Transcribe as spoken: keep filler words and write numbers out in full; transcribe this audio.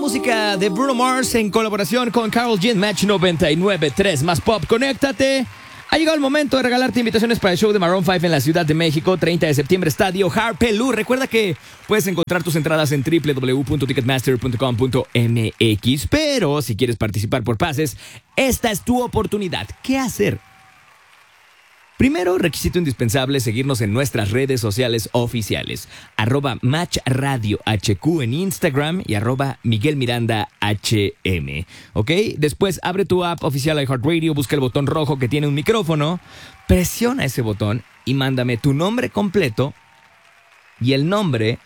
música de Bruno Mars en colaboración con Karol G, Match noventa y nueve punto tres más pop. Conéctate. Ha llegado el momento de regalarte invitaciones para el show de Maroon cinco en la Ciudad de México, treinta de septiembre, Estadio Harpelú. Recuerda que puedes encontrar tus entradas en doble u doble u doble u punto ticketmaster punto com punto m x, pero si quieres participar por pases, esta es tu oportunidad. ¿Qué hacer? Primero, requisito indispensable, seguirnos en nuestras redes sociales oficiales. Arroba Match Radio H Q en Instagram y arroba Miguel Miranda H M. ¿Ok? Después, abre tu app oficial iHeartRadio, busca el botón rojo que tiene un micrófono, presiona ese botón y mándame tu nombre completo y el nombre